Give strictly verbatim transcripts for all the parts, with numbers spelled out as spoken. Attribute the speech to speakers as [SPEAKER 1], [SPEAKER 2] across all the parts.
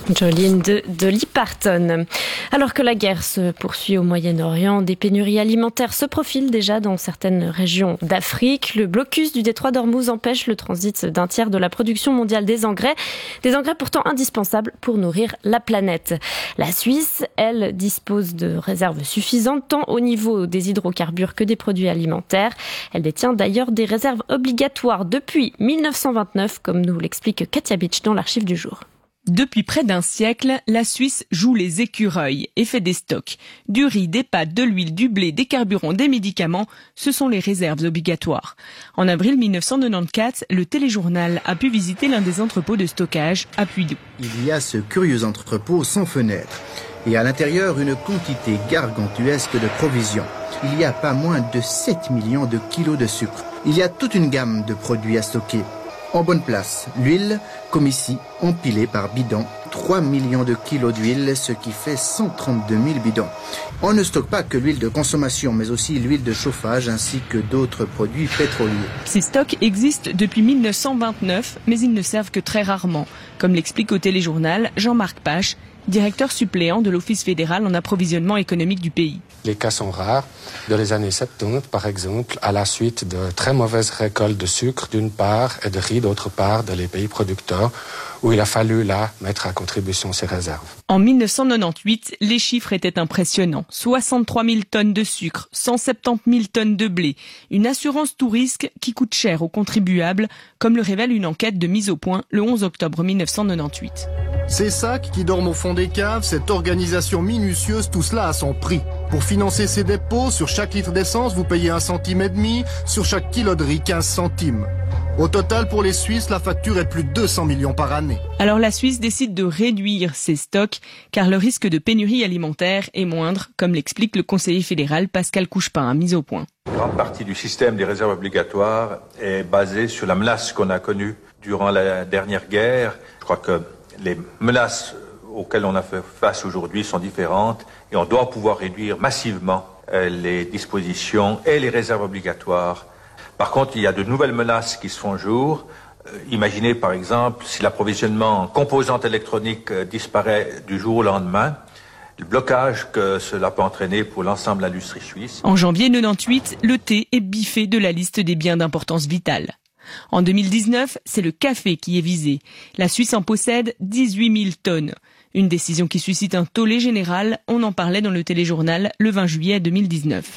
[SPEAKER 1] Jolene de Dolly Parton. Alors que la guerre se poursuit au Moyen-Orient, des pénuries alimentaires se profilent déjà dans certaines régions d'Afrique. Le blocus du détroit d'Ormuz empêche le transit d'un tiers de la production mondiale des engrais, des engrais pourtant indispensables pour nourrir la planète. La Suisse, elle, dispose de réserves suffisantes tant au niveau des hydrocarbures que des produits alimentaires. Elle détient d'ailleurs des réserves obligatoires depuis mille neuf cent vingt-neuf, comme nous l'explique Katia Beach dans l'archive du jour.
[SPEAKER 2] Depuis près d'un siècle, la Suisse joue les écureuils et fait des stocks. Du riz, des pâtes, de l'huile, du blé, des carburants, des médicaments, ce sont les réserves obligatoires. En avril mille neuf cent quatre-vingt-quatorze, le téléjournal a pu visiter l'un des entrepôts de stockage à Puydou.
[SPEAKER 3] Il y a ce curieux entrepôt sans fenêtre et à l'intérieur une quantité gargantuesque de provisions. Il y a pas moins de sept millions de kilos de sucre. Il y a toute une gamme de produits à stocker. En bonne place, l'huile, comme ici, empilée par bidon, trois millions de kilos d'huile, ce qui fait cent trente-deux mille bidons. On ne stocke pas que l'huile de consommation, mais aussi l'huile de chauffage ainsi que d'autres produits pétroliers.
[SPEAKER 2] Ces stocks existent depuis mille neuf cent vingt-neuf, mais ils ne servent que très rarement, comme l'explique au téléjournal Jean-Marc Pache, directeur suppléant de l'Office fédéral en approvisionnement économique du pays.
[SPEAKER 4] Les cas sont rares. Dans les années soixante-dix, par exemple, à la suite de très mauvaises récoltes de sucre d'une part et de riz d'autre part dans les pays producteurs, où il a fallu là mettre à contribution ces réserves.
[SPEAKER 2] En mille neuf cent quatre-vingt-dix-huit, les chiffres étaient impressionnants. soixante-trois mille tonnes de sucre, cent soixante-dix mille tonnes de blé. Une assurance tout risque qui coûte cher aux contribuables, comme le révèle une enquête de mise au point le onze octobre mille neuf cent quatre-vingt-dix-huit.
[SPEAKER 5] Ces sacs qui dorment au fond des caves, cette organisation minutieuse, tout cela a son prix. Pour financer ces dépôts, sur chaque litre d'essence, vous payez un centime et demi, sur chaque kilo de riz, quinze centimes. Au total, pour les Suisses, la facture est de plus de deux cents millions par année.
[SPEAKER 2] Alors la Suisse décide de réduire ses stocks, car le risque de pénurie alimentaire est moindre, comme l'explique le conseiller fédéral Pascal Couchepin à Mise au point.
[SPEAKER 6] Une grande partie du système des réserves obligatoires est basée sur la menace qu'on a connue durant la dernière guerre. Je crois que les menaces auxquelles on a fait face aujourd'hui sont différentes et on doit pouvoir réduire massivement les dispositions et les réserves obligatoires. Par contre, il y a de nouvelles menaces qui se font jour. Imaginez par exemple si l'approvisionnement en composantes électroniques disparaît du jour au lendemain, le blocage que cela peut entraîner pour l'ensemble de l'industrie suisse.
[SPEAKER 2] En janvier quatre-vingt-dix-huit, le thé est biffé de la liste des biens d'importance vitale. En deux mille dix-neuf, c'est le café qui est visé. La Suisse en possède dix-huit mille tonnes. Une décision qui suscite un tollé général. On en parlait dans le téléjournal le vingt juillet deux mille dix-neuf.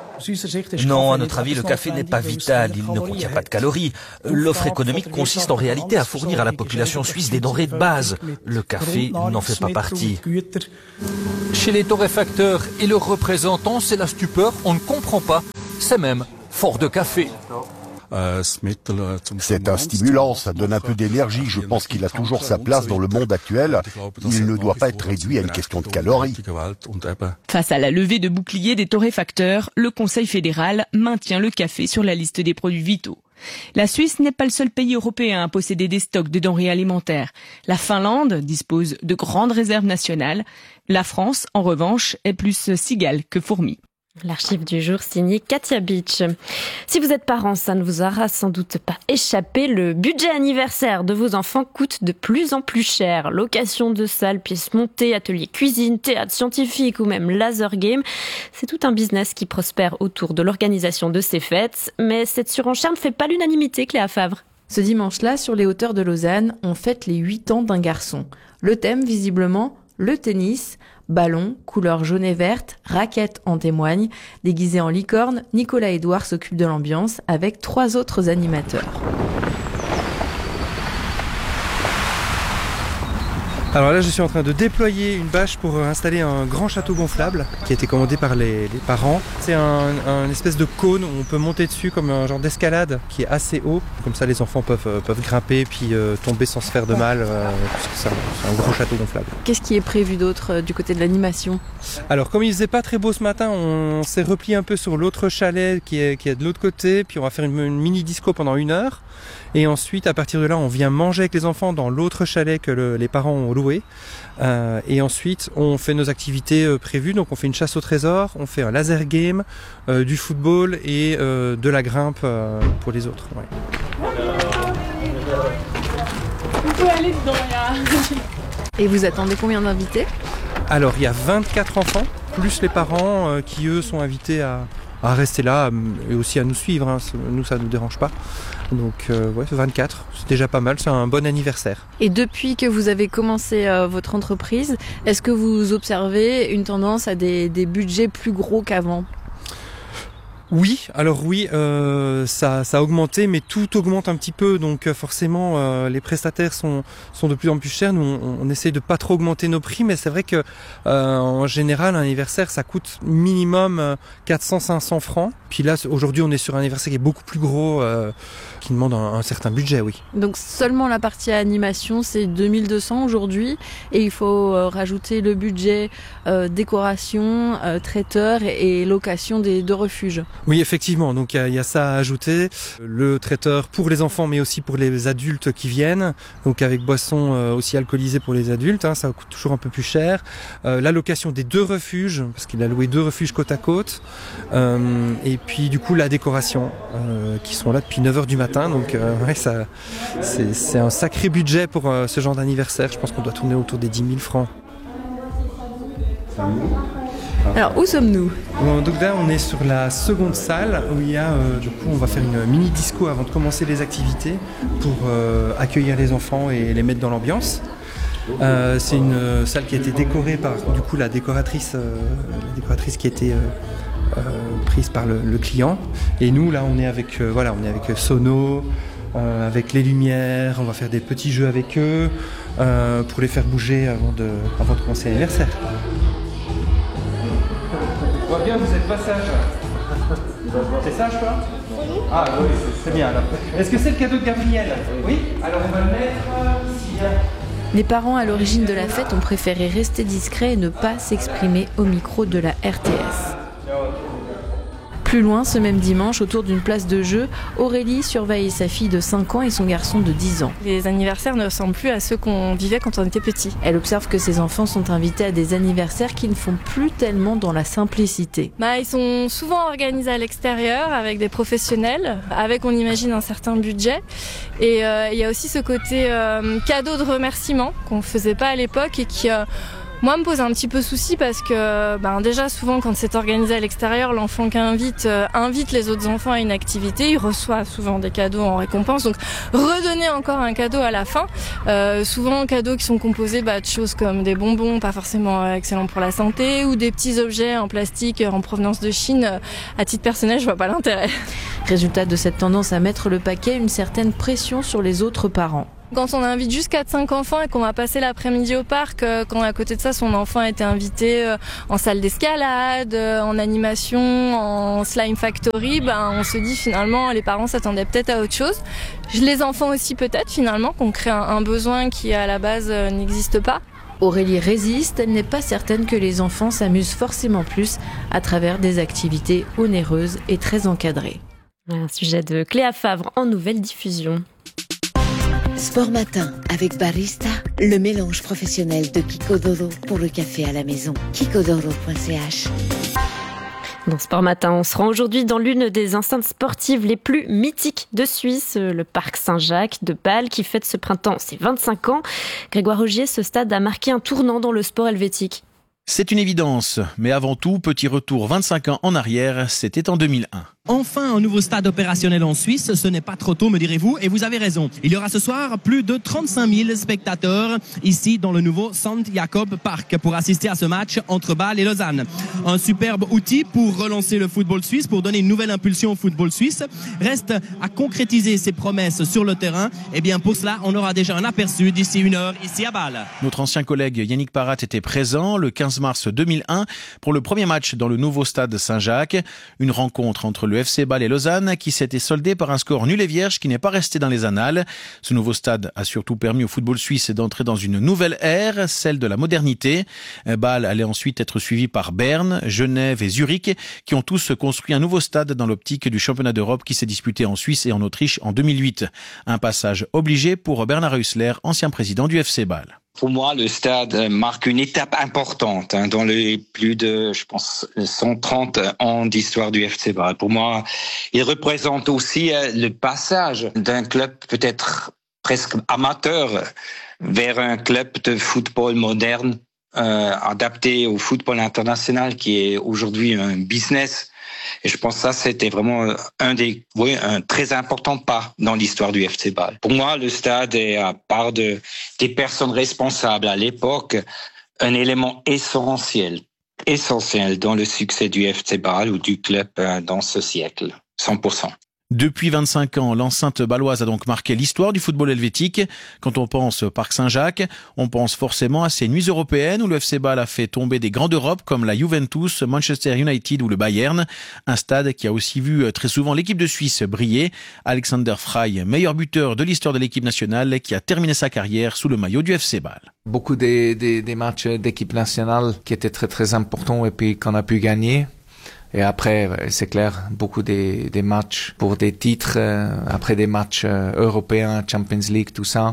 [SPEAKER 7] Non, à notre avis, le café n'est pas vital, il ne contient pas de calories. L'offre économique consiste en réalité à fournir à la population suisse des denrées de base. Le café n'en fait pas partie.
[SPEAKER 8] Chez les torréfacteurs et leurs représentants, c'est la stupeur, on ne comprend pas. C'est même fort de café.
[SPEAKER 9] C'est un stimulant, ça donne un peu d'énergie. Je pense qu'il a toujours sa place dans le monde actuel. Il ne doit pas être réduit à une question de calories.
[SPEAKER 2] Face à la levée de boucliers des torréfacteurs, le Conseil fédéral maintient le café sur la liste des produits vitaux. La Suisse n'est pas le seul pays européen à posséder des stocks de denrées alimentaires. La Finlande dispose de grandes réserves nationales. La France, en revanche, est plus cigale que fourmi.
[SPEAKER 1] L'archive du jour signée Katia Beach. Si vous êtes parents, ça ne vous aura sans doute pas échappé. Le budget anniversaire de vos enfants coûte de plus en plus cher. Location de salles, pièces montées, ateliers cuisine, théâtre scientifique ou même laser game. C'est tout un business qui prospère autour de l'organisation de ces fêtes. Mais cette surenchère ne fait pas l'unanimité, Cléa Favre.
[SPEAKER 10] Ce dimanche-là, sur les hauteurs de Lausanne, on fête les huit ans d'un garçon. Le thème, visiblement, le tennis. Ballon, couleur jaune et verte, raquettes en témoignent. Déguisé en licorne, Nicolas Edouard s'occupe de l'ambiance avec trois autres animateurs.
[SPEAKER 11] Alors là, je suis en train de déployer une bâche pour installer un grand château gonflable qui a été commandé par les, les parents. C'est un, un espèce de cône où on peut monter dessus comme un genre d'escalade qui est assez haut. Comme ça, les enfants peuvent, peuvent grimper puis euh, tomber sans se faire de mal, euh, puisque c'est un, c'est un gros château gonflable.
[SPEAKER 10] Qu'est-ce qui est prévu d'autre euh, du côté de l'animation ?
[SPEAKER 11] Alors, comme il faisait pas très beau ce matin, on s'est replié un peu sur l'autre chalet qui est, qui est de l'autre côté. Puis on va faire une, une mini disco pendant une heure. Et ensuite, à partir de là, on vient manger avec les enfants dans l'autre chalet que le, les parents ont loué. Euh, et ensuite, on fait nos activités euh, prévues. Donc, on fait une chasse au trésor, on fait un laser game, euh, du football et euh, de la grimpe euh, pour les autres. Ouais.
[SPEAKER 12] Vous pouvez aller dedans, là.
[SPEAKER 10] Et vous attendez combien d'invités ?
[SPEAKER 11] Alors, il y a vingt-quatre enfants, plus les parents euh, qui, eux, sont invités à, à rester là et aussi à nous suivre. Hein. Nous, ça ne nous dérange pas. Donc, euh, ouais, vingt-quatre, c'est déjà pas mal, c'est un bon anniversaire.
[SPEAKER 10] Et depuis que vous avez commencé euh, votre entreprise, est-ce que vous observez une tendance à des, des budgets plus gros qu'avant ?
[SPEAKER 11] Oui, alors oui, euh, ça, ça a augmenté, mais tout augmente un petit peu, donc euh, forcément euh, les prestataires sont, sont de plus en plus chers. Nous, on, on essaye de pas trop augmenter nos prix, mais c'est vrai que euh, en général, un anniversaire, ça coûte minimum euh, quatre cents à cinq cents francs. Puis là, aujourd'hui, on est sur un anniversaire qui est beaucoup plus gros, euh, qui demande un, un certain budget, oui.
[SPEAKER 10] Donc seulement la partie animation, c'est deux mille deux cents aujourd'hui, et il faut euh, rajouter le budget euh, décoration, euh, traiteur et, et location des deux refuges.
[SPEAKER 11] Oui, effectivement, donc il y, y a ça à ajouter. Le traiteur pour les enfants, mais aussi pour les adultes qui viennent, donc avec boissons euh, aussi alcoolisées pour les adultes, hein, ça coûte toujours un peu plus cher. Euh, la location des deux refuges, parce qu'il a loué deux refuges côte à côte, euh, et puis du coup la décoration, euh, qui sont là depuis neuf heures du matin, donc euh, ouais, ça, c'est, c'est un sacré budget pour euh, ce genre d'anniversaire. Je pense qu'on doit tourner autour des dix mille francs.
[SPEAKER 10] Alors, où sommes-nous ?
[SPEAKER 11] Bon, donc là, on est sur la seconde salle où il y a, euh, du coup, on va faire une mini disco avant de commencer les activités pour euh, accueillir les enfants et les mettre dans l'ambiance. Euh, c'est une euh, salle qui a été décorée par, du coup, la décoratrice, euh, la décoratrice qui a été euh, euh, prise par le, le client. Et nous, là, on est avec, euh, voilà, on est avec Sono, euh, avec les lumières. On va faire des petits jeux avec eux euh, pour les faire bouger avant de, avant de commencer l'anniversaire. On voit bien, vous êtes pas sage. T'es sage, toi ? Oui. Ah oui, c'est bien alors. Est-ce que c'est le cadeau de Gabriel ? Oui. Alors on va le mettre ici.
[SPEAKER 10] Les parents à l'origine de la fête ont préféré rester discrets et ne pas s'exprimer au micro de la R T S. Plus loin, ce même dimanche, autour d'une place de jeu, Aurélie surveille sa fille de cinq ans et son garçon de dix ans.
[SPEAKER 12] Les anniversaires ne ressemblent plus à ceux qu'on vivait quand on était petit.
[SPEAKER 10] Elle observe que ses enfants sont invités à des anniversaires qui ne font plus tellement dans la simplicité.
[SPEAKER 12] Bah, ils sont souvent organisés à l'extérieur avec des professionnels, avec, on imagine, un certain budget. Et euh, il y a aussi ce côté euh, cadeau de remerciement qu'on ne faisait pas à l'époque et qui... Euh, Moi, me pose un petit peu souci parce que ben, déjà, souvent, quand c'est organisé à l'extérieur, l'enfant qui invite, euh, invite les autres enfants à une activité. Il reçoit souvent des cadeaux en récompense. Donc, redonner encore un cadeau à la fin. Euh, souvent, cadeaux qui sont composés bah, de choses comme des bonbons, pas forcément euh, excellents pour la santé, ou des petits objets en plastique en provenance de Chine. Euh, à titre personnel, je vois pas l'intérêt.
[SPEAKER 10] Résultat de cette tendance à mettre le paquet, une certaine pression sur les autres parents.
[SPEAKER 12] Quand on invite juste quatre cinq enfants et qu'on va passer l'après-midi au parc, quand à côté de ça, son enfant a été invité en salle d'escalade, en animation, en slime factory, ben, on se dit finalement, les parents s'attendaient peut-être à autre chose. Les enfants aussi peut-être finalement, qu'on crée un, un besoin qui à la base n'existe pas.
[SPEAKER 10] Aurélie résiste, elle n'est pas certaine que les enfants s'amusent forcément plus à travers des activités onéreuses et très encadrées.
[SPEAKER 1] Un sujet de Cléa Favre en nouvelle diffusion.
[SPEAKER 13] Sport Matin avec Barista, le mélange professionnel de Kikodoro pour le café à la maison. kikodoro point c h.
[SPEAKER 1] Dans Sport Matin, on se rend aujourd'hui dans l'une des enceintes sportives les plus mythiques de Suisse, le parc Saint-Jacques de Bâle, qui fête ce printemps ses vingt-cinq ans. Grégoire Augier, ce stade a marqué un tournant dans le sport helvétique.
[SPEAKER 14] C'est une évidence, mais avant tout, petit retour vingt-cinq ans en arrière, c'était en deux mille un.
[SPEAKER 15] Enfin, un nouveau stade opérationnel en Suisse, ce n'est pas trop tôt, me direz-vous, et vous avez raison. Il y aura ce soir plus de trente-cinq mille spectateurs ici dans le nouveau Sant Jakob Park pour assister à ce match entre Bâle et Lausanne. Un superbe outil pour relancer le football suisse, pour donner une nouvelle impulsion au football suisse. Reste à concrétiser ses promesses sur le terrain. Et bien pour cela, on aura déjà un aperçu d'ici une heure ici à Bâle.
[SPEAKER 14] Notre ancien collègue Yannick Parat était présent le quinze mars deux mille un pour le premier match dans le nouveau stade Saint-Jacques. Une rencontre entre le F C Bâle et Lausanne qui s'était soldée par un score nul et vierge qui n'est pas resté dans les annales. Ce nouveau stade a surtout permis au football suisse d'entrer dans une nouvelle ère, celle de la modernité. Bâle allait ensuite être suivi par Berne, Genève et Zurich qui ont tous construit un nouveau stade dans l'optique du championnat d'Europe qui s'est disputé en Suisse et en Autriche en deux mille huit. Un passage obligé pour Bernard Häusler, ancien président du F C Bâle.
[SPEAKER 16] Pour moi, le stade marque une étape importante hein, dans les plus de, je pense, cent trente ans d'histoire du F C Bâle. Pour moi, il représente aussi euh, le passage d'un club peut-être presque amateur vers un club de football moderne euh, adapté au football international qui est aujourd'hui un business. Et je pense que ça, c'était vraiment un des, oui, un très important pas dans l'histoire du F C Bâle. Pour moi, le stade est, à part de, des personnes responsables à l'époque, un élément essentiel, essentiel dans le succès du F C Bâle ou du club dans ce siècle, cent pour cent.
[SPEAKER 14] Depuis vingt-cinq ans, l'enceinte bâloise a donc marqué l'histoire du football helvétique. Quand on pense au Parc Saint-Jacques, on pense forcément à ces nuits européennes où le F C Bâle a fait tomber des grands d'Europe comme la Juventus, Manchester United ou le Bayern. Un stade qui a aussi vu très souvent l'équipe de Suisse briller. Alexander Frey, meilleur buteur de l'histoire de l'équipe nationale, qui a terminé sa carrière sous le maillot du F C Bâle.
[SPEAKER 17] Beaucoup des, des, des matchs d'équipe nationale qui étaient très très importants et puis qu'on a pu gagner. Et après, c'est clair, beaucoup des, des matchs pour des titres, euh, après des matchs euh, européens, Champions League, tout ça,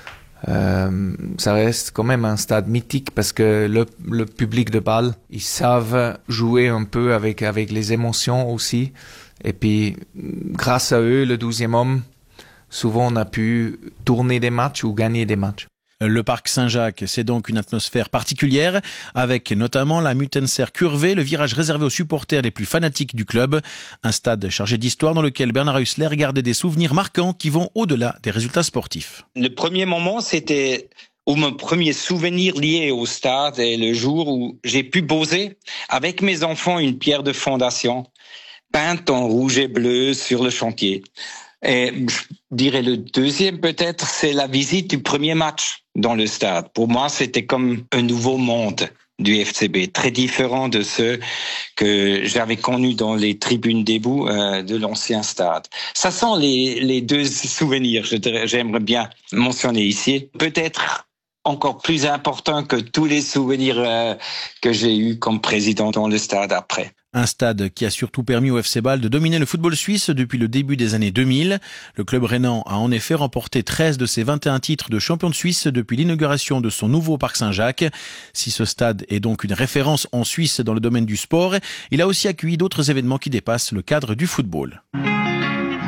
[SPEAKER 17] euh, ça reste quand même un stade mythique parce que le, le public de Bâle, ils savent jouer un peu avec, avec les émotions aussi. Et puis, grâce à eux, le douzième homme, souvent on a pu tourner des matchs ou gagner des matchs.
[SPEAKER 14] Le Parc Saint-Jacques, c'est donc une atmosphère particulière, avec notamment la Mutenser curvée, le virage réservé aux supporters les plus fanatiques du club. Un stade chargé d'histoire dans lequel Bernard Hussler gardait des souvenirs marquants qui vont au-delà des résultats sportifs.
[SPEAKER 16] Le premier moment, c'était ou mon premier souvenir lié au stade est le jour où j'ai pu poser avec mes enfants une pierre de fondation peinte en rouge et bleu sur le chantier. Et je dirais le deuxième peut-être, c'est la visite du premier match dans le stade. Pour moi, c'était comme un nouveau monde du F C B, très différent de ceux que j'avais connus dans les tribunes debout euh, de l'ancien stade. Ça sont les, les deux souvenirs, je dirais, j'aimerais bien mentionner ici. Peut-être encore plus important que tous les souvenirs euh, que j'ai eus comme président dans le stade après.
[SPEAKER 14] Un stade qui a surtout permis au F C Bâle de dominer le football suisse depuis le début des années deux mille. Le club rhénan a en effet remporté treize de ses vingt et un titres de champion de Suisse depuis l'inauguration de son nouveau Parc Saint-Jacques. Si ce stade est donc une référence en Suisse dans le domaine du sport, il a aussi accueilli d'autres événements qui dépassent le cadre du football.